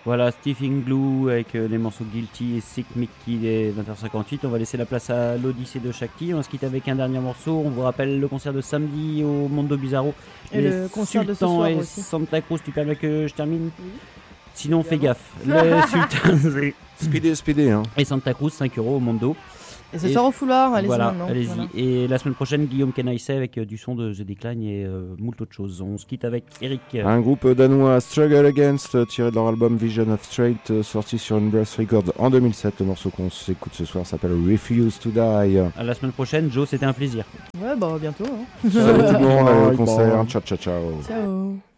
Voilà, Stephen Glue avec les morceaux Guilty et Sick Mickey des 20h58. On va laisser la place à l'Odyssée de Shakti. On se quitte avec un dernier morceau. On vous rappelle le concert de samedi au Mondo Bizarro. Et le concert de ce Sultan soir et aussi. Santa Cruz, tu permets que je termine? Oui. Sinon, fais Évidemment. gaffe. Le Sultan Speedy, hein. et Santa Cruz, 5€ au Mondo. Et ce soir au fouloir, allez-y Voilà, maintenant. allez-y. Voilà. Et la semaine prochaine, Guillaume Kenaïse avec du son de The Decline et moult autres choses. On se quitte avec Eric. Un groupe danois, Struggle Against, tiré de leur album Vision of Straight, sorti sur Ingress Records en 2007. Le morceau qu'on s'écoute ce soir s'appelle Refuse to Die. À la semaine prochaine, Joe, c'était un plaisir. Ouais, bah bientôt. Hein. Salut tout le monde, à le Bye, concert. bye. Ciao, ciao, ciao. Ciao.